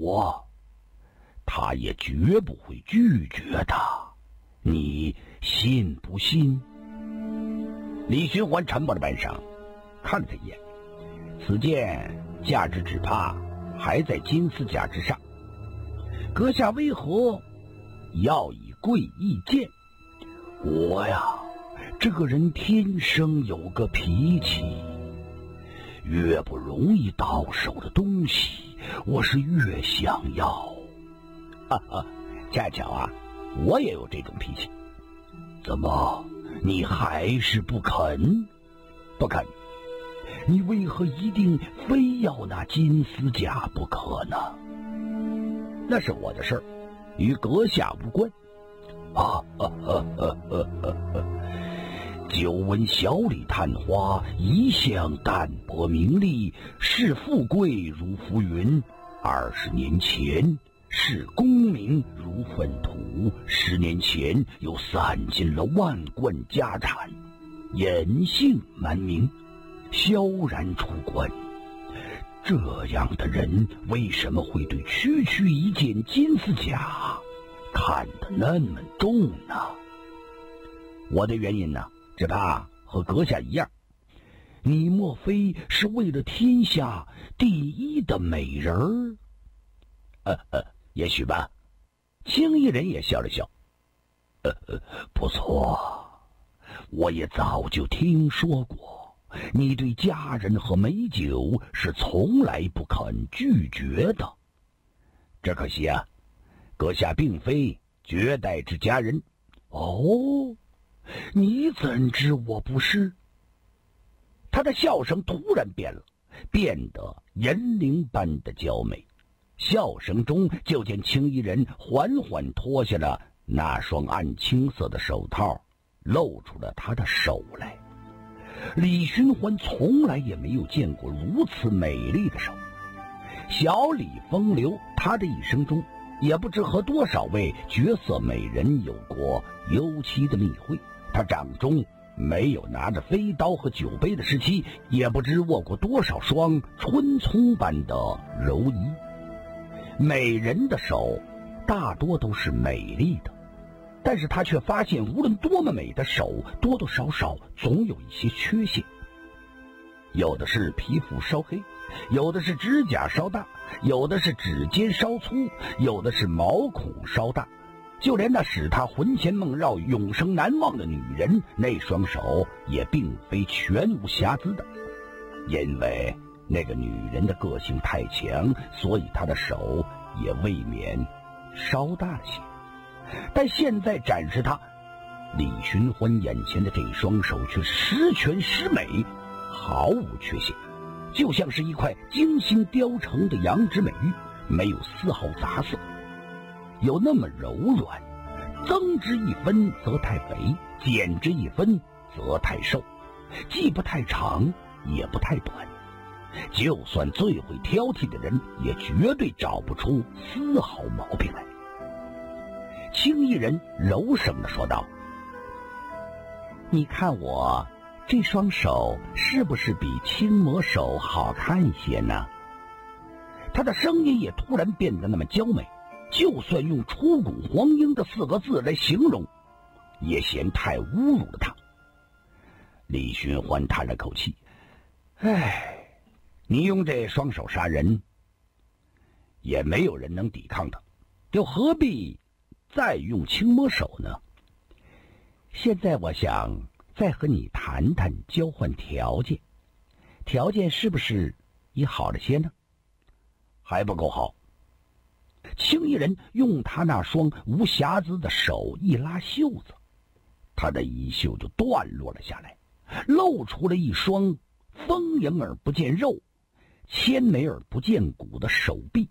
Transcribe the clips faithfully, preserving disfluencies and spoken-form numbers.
我，他也绝不会拒绝的，你信不信？李寻欢沉默了半晌，看了他一眼，此剑价值只怕还在金丝甲之上，阁下为何要以贵易贱？我呀，这个人天生有个脾气，越不容易到手的东西，我是越想要。哈哈，恰巧啊，我也有这种脾气。怎么，你还是不肯？不肯？你为何一定非要那金丝甲不可呢？那是我的事儿，与阁下无关。啊啊啊啊啊啊啊！久闻小李探花，一向淡泊名利，视富贵如浮云。二十年前，视功名如粪土；十年前，又散尽了万贯家产，隐姓埋名，萧然出关。这样的人为什么会对区区一件金丝甲看得那么重呢？我的原因呢，只怕和阁下一样。你莫非是为了天下第一的美人儿？呃呃，也许吧。青衣人也笑了笑。呃呃，不错，我也早就听说过，你对家人和美酒是从来不肯拒绝的。只可惜啊，阁下并非绝代之佳人。哦，你怎知我不是？他的笑声突然变了，变得银铃般的娇美。笑声中，就见青衣人缓缓脱下了那双暗青色的手套，露出了他的手来。李寻欢从来也没有见过如此美丽的手。小李风流，他的一生中也不知和多少位绝色美人有过幽期的密会。他掌中没有拿着飞刀和酒杯的时期，也不知握过多少双春葱般的柔衣。美人的手大多都是美丽的，但是他却发现无论多么美的手，多多少少总有一些缺陷。有的是皮肤稍黑，有的是指甲稍大，有的是指尖稍粗，有的是毛孔稍大。就连那使他魂牵梦绕永生难忘的女人，那双手也并非全无瑕疵的。因为那个女人的个性太强，所以她的手也未免稍大了些。但现在展示她，李寻欢眼前的这双手却十全十美，毫无缺陷，就像是一块精心雕成的羊脂美玉，没有丝毫杂色，有那么柔软，增之一分则太肥，减之一分则太瘦，既不太长也不太短。就算最会挑剔的人，也绝对找不出丝毫毛病来。青衣人柔声地说道：你看我这双手是不是比青魔手好看一些呢？他的声音也突然变得那么娇美，就算用出谷黄莺这四个字来形容，也嫌太侮辱了他。李寻欢叹了口气：唉，你用这双手杀人，也没有人能抵抗的，又何必再用青魔手呢？现在我想再和你谈谈交换条件，条件是不是也好了些呢？还不够好。青衣人用他那双无瑕疵的手一拉袖子，他的衣袖就断落了下来，露出了一双丰盈而不见肉，纤美而不见骨的手臂。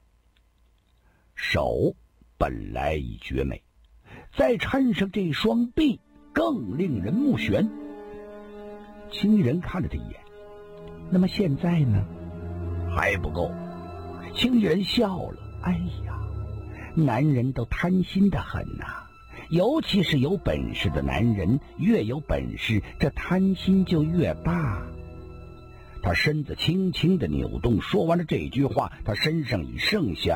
手本来已绝美，再掺上这双臂，更令人目眩。青衣人看了他一眼：那么现在呢？还不够。青衣人笑了：哎呀，男人都贪心的很呐、啊，尤其是有本事的男人，越有本事，这贪心就越大。他身子轻轻地扭动，说完了这句话，他身上已剩下